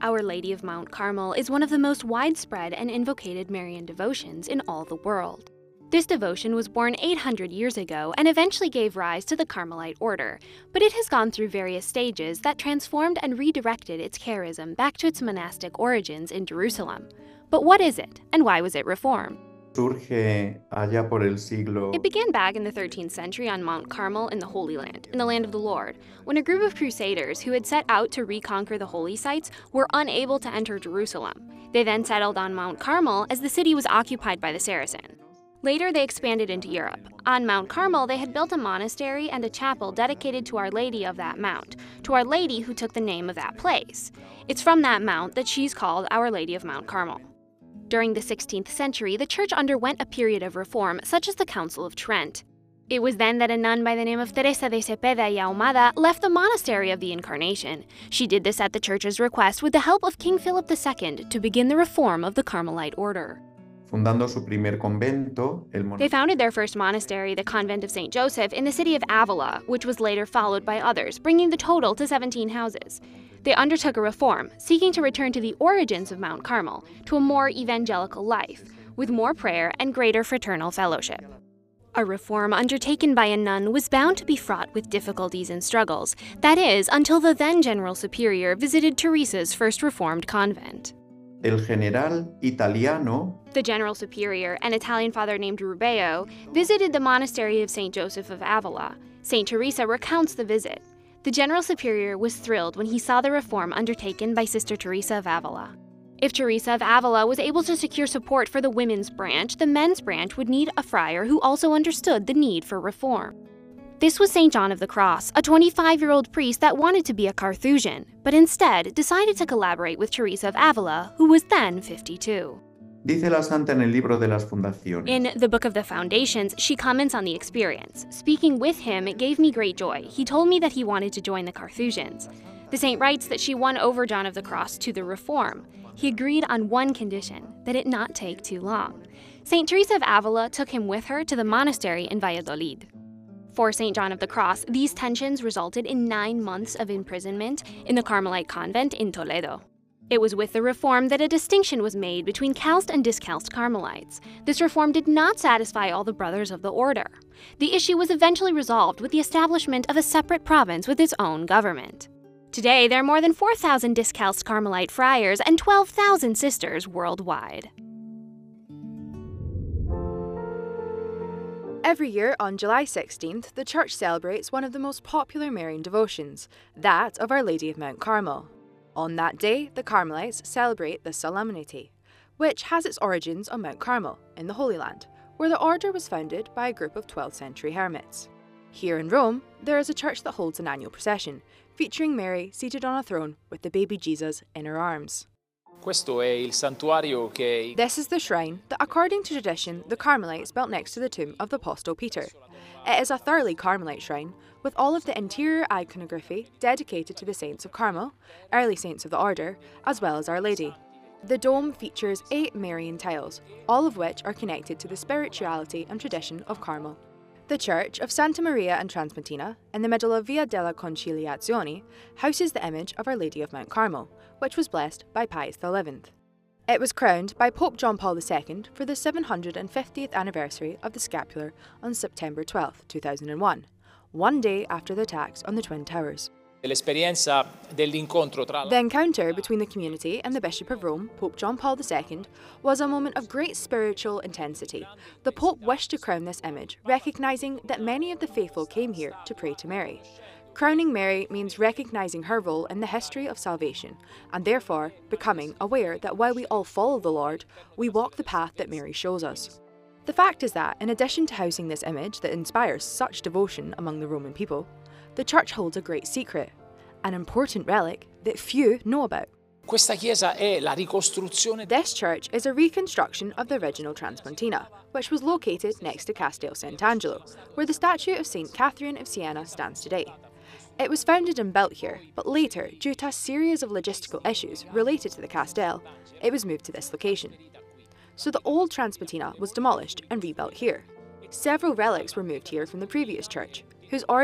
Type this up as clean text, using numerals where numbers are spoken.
Our Lady of Mount Carmel is one of the most widespread and invocated Marian devotions in all the world. This devotion was born 800 years ago and eventually gave rise to the Carmelite order, but it has gone through various stages that transformed and redirected its charism back to its monastic origins in Jerusalem. But what is it, and why was it reformed? It began back in the 13th century on Mount Carmel in the Holy Land, in the Land of the Lord, when a group of crusaders who had set out to reconquer the holy sites were unable to enter Jerusalem. They then settled on Mount Carmel as the city was occupied by the Saracens. Later, they expanded into Europe. On Mount Carmel, they had built a monastery and a chapel dedicated to Our Lady of that mount, to Our Lady who took the name of that place. It's from that mount that she's called Our Lady of Mount Carmel. During the 16th century, the church underwent a period of reform, such as the Council of Trent. It was then that a nun by the name of Teresa de Cepeda y Ahumada left the Monastery of the Incarnation. She did this at the church's request with the help of King Philip II to begin the reform of the Carmelite order. They founded their first monastery, the Convent of St. Joseph, in the city of Avila, which was later followed by others, bringing the total to 17 houses. They undertook a reform, seeking to return to the origins of Mount Carmel, to a more evangelical life, with more prayer and greater fraternal fellowship. A reform undertaken by a nun was bound to be fraught with difficulties and struggles, that is, until the then General Superior visited Teresa's first reformed convent. The General Superior, an Italian father named Rubeo, visited the monastery of St. Joseph of Avila. St. Teresa recounts the visit. The General Superior was thrilled when he saw the reform undertaken by Sister Teresa of Avila. If Teresa of Avila was able to secure support for the women's branch, the men's branch would need a friar who also understood the need for reform. This was St. John of the Cross, a 25-year-old priest that wanted to be a Carthusian, but instead decided to collaborate with Teresa of Avila, who was then 52. In the Book of the Foundations, she comments on the experience. Speaking with him, it gave me great joy. He told me that he wanted to join the Carthusians. The saint writes that she won over John of the Cross to the reform. He agreed on one condition, that it not take too long. St. Teresa of Avila took him with her to the monastery in Valladolid. For St. John of the Cross, these tensions resulted in 9 months of imprisonment in the Carmelite convent in Toledo. It was with the reform that a distinction was made between calced and discalced Carmelites. This reform did not satisfy all the brothers of the order. The issue was eventually resolved with the establishment of a separate province with its own government. Today, there are more than 4,000 discalced Carmelite friars and 12,000 sisters worldwide. Every year on July 16th, the Church celebrates one of the most popular Marian devotions, that of Our Lady of Mount Carmel. On that day, the Carmelites celebrate the Solemnity, which has its origins on Mount Carmel, in the Holy Land, where the order was founded by a group of 12th century hermits. Here in Rome, there is a church that holds an annual procession, featuring Mary seated on a throne with the baby Jesus in her arms. This is the shrine that, according to tradition, the Carmelites built next to the tomb of the Apostle Peter. It is a thoroughly Carmelite shrine, with all of the interior iconography dedicated to the Saints of Carmel, early saints of the order, as well as Our Lady. The dome features 8 Marian tiles, all of which are connected to the spirituality and tradition of Carmel. The Church of Santa Maria in Transpontina, in the middle of Via della Conciliazione, houses the image of Our Lady of Mount Carmel, which was blessed by Pius XI. It was crowned by Pope John Paul II for the 750th anniversary of the scapular on September 12, 2001, one day after the attacks on the Twin Towers. The encounter between the community and the Bishop of Rome, Pope John Paul II, was a moment of great spiritual intensity. The Pope wished to crown this image, recognising that many of the faithful came here to pray to Mary. Crowning Mary means recognising her role in the history of salvation, and therefore becoming aware that while we all follow the Lord, we walk the path that Mary shows us. The fact is that, in addition to housing this image that inspires such devotion among the Roman people, the church holds a great secret, an important relic that few know about. This church is a reconstruction of the original Transpontina, which was located next to Castel Sant'Angelo, where the statue of St. Catherine of Siena stands today. It was founded and built here, but later, due to a series of logistical issues related to the castel, it was moved to this location. So the old Transpontina was demolished and rebuilt here. Several relics were moved here from the previous church, whose origin